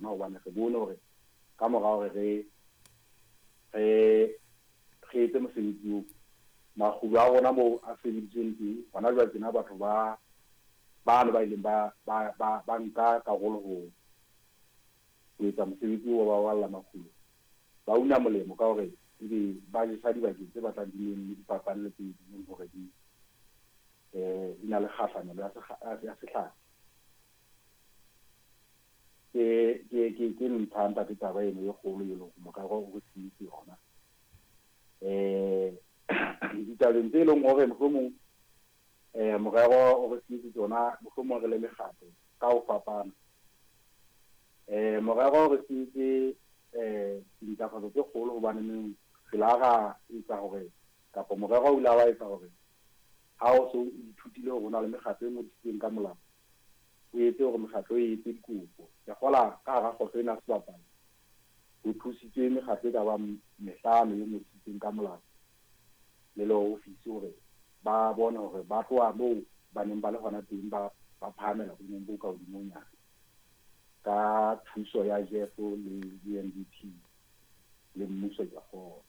rona hobane re bone hore ka morao re etse mosebetsi o makgulo a rona mo a sebeditseng teng hona jwale tsena batho ba ileng ba nka karolo ho etsa mosebetsi o ba walla makgulo ba una molemo ka hore ebe ba jesa dibakeng tse batlang di le dipapadi tse ding hore di na le kgahlanelo ya sehlahla ke nthang tate taba eno e kgolo e leng morero o sitse yona ditabeng tse leng hore mohlomong morero o re sitse tsona mohlomong re le mekgatlo ka ho fapana morero o re sitse dintlafatso tse kgolo hobane felara etsa hore kapa morero o ile wa etsa hore ha o so ithutile hore hona le mekgatlo e ngodisitsweng ka molao o etse hore mekgatlo e etse dikopo ya gola ka hara kgotso ena sebapadi ho thusitswe mekgatlo e ka ba mehlano e ngodisitsweng ka molao le le ofisi hore ba bona hore ba tloa moo ba neng ba le hona teng ba phahamela ho neng bo ka hodimonyana ka thuso ya JEF le UNDP le mmuso ya kgona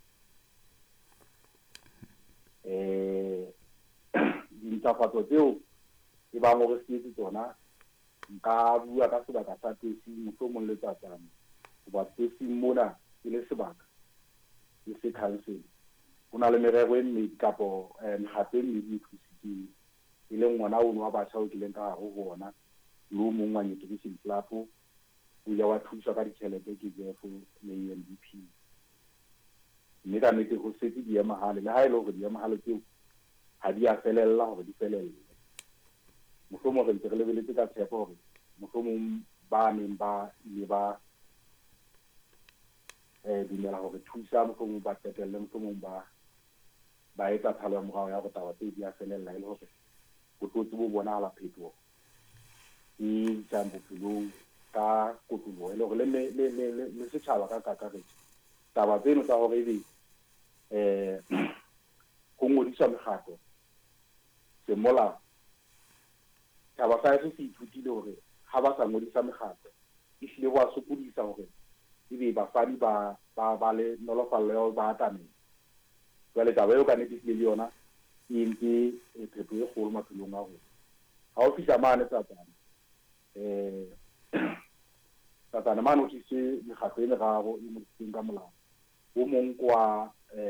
dintlafatso tseo e bang hore se etse tsona nka bua ka sebaka sa tesi mohlomong le tsatsana hoba tesi mona e le sebaka e se council ho na le merero e mmedi kapo mekgatlo e mmedi e thusitseng e leng ngwana ono wa batjha o kileng ka hare ho ona le o mong wa Nutrition Club o ile wa thuswa ka ditjhelete ke JEF le UNDP mme ka nnete ho setse diemahale le ha e le hore diemahale tseo ha di a felella hore di felelle mohlomong re ntse re lebeletse ka tshepo hore mohlomong ba neng ba ile ba dumela hore thusa mohlomong ba qetelle mohlomong ba etsa thalo ya morao ya hore taba tse di a felella e le hore ho tlotse bo bonahala phetoho e tsang bophelong ka kotloloho e le hore le setjhaba ka kakaretso taba tseno tsa hore ebe ho ngodiswa mekgatlo semolao taba sa se ithutile hore ha ba sa ngodisa mekgatlo e hlile ho a sokodisa hore ebe bafani ba le nolofallo ya ba atamela jwale taba eo ka nnete le yona e entse phetoho e kgolo maphelong a rona ha o fihla mane tsatsana mane o thise mekgatlo e meraro e ngodisitsweng ka molao o mong kwa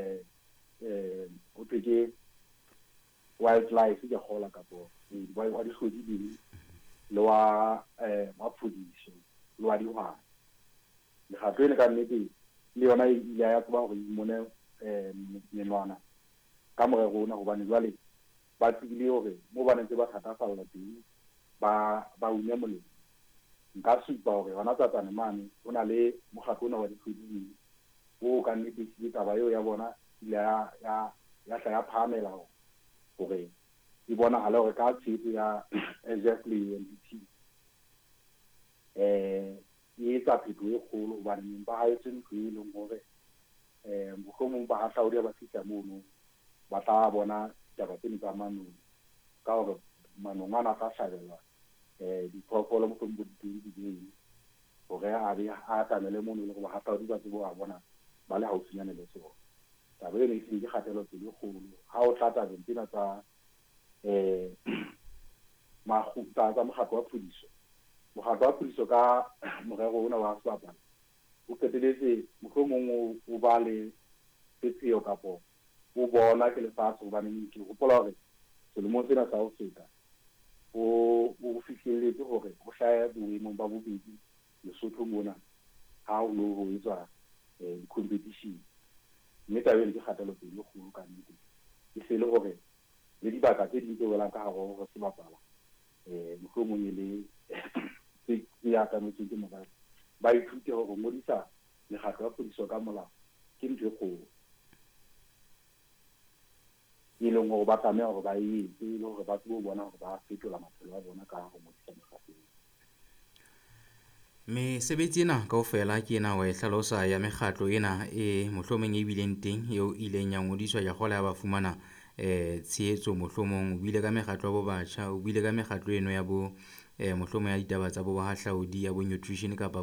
o tseke wildlife ke kgola kapo wa dihlodi ding le wa phodiso le wa dihwai mekgatlo ena ka nnete le yona e ile ya tseba hore imone menwana ka morero ona hobane jwale ba tsebile hore mo ba neng ba thatafalla teng ba unya molemo nka supa hore hona tsatsana mane ho na le mokgatlo ona wa dihlodi o ka nnete se taba eo ya bona ile ya hla ya phamela hore e bona hale hore ka tshepo ya JEF le UNDP e etsa phetoho e kgolo hobane ba haetse ntlo e leng hore mohlomong ba hahlaodi ba fihla mono ba tla bona taba tsena tsa manong ka hore manong ana ka hlabelwa diphoofolo mohlomong bo diteng dibeng hore a tamele mono le go ba hahlaodi ba tsebo a bona ba le haufinyane le tsona taba eno e se ke kgatelo pele kgolo ha o tla tabeng tsena tsa mokgatlo wa phodiso mokgatlo wa phodiso ka morero ona wa sebapadi o qeteletse mohlomong o ba le pheo kapo o bona ke lefatshe hobane ke hopola hore selemong sena sa ho feta o fihlelletse hore ho hlaya boemong ba bobedi Lesotho mona ha o lo ho etswa competition mme tabeng ke kgatelo pele kgolo ka nnete e se le hore le dibaka tse ding tse welang ka hare ho se bapala mohlomong le tse ya ka metseng ke morao ba ithute hore ngodisa mekgatlo ya phodiso ka molao ke ntho e kgolo e leng hore ba tlameha hore ba etse le hore ba tsebe ho bona hore ba fetola maphelo a bona ka ho ngodisa mekgatlo mesebetsi ena kaofela ke ena wa e hlalosa ya mekgatlo ena e mohlomong e bileng teng eo ileng ya ngodiswa ya gola ya ba fumana tshehetso mohlomong o bile ka mekgatlo ya bo batjha o bile ka mekgatlo eno ya bo mohlomong ya ditaba tsa bo hahlaodi ya bo nutrition kapa